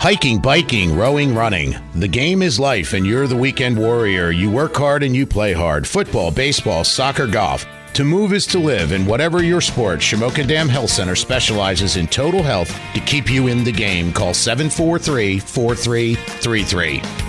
Hiking, biking, rowing, running. The game is life, and you're the weekend warrior. You work hard and you play hard. Football, baseball, soccer, golf. To move is to live, and whatever your sport, Shamokin Dam Health Center specializes in total health to keep you in the game. Call 743-4333.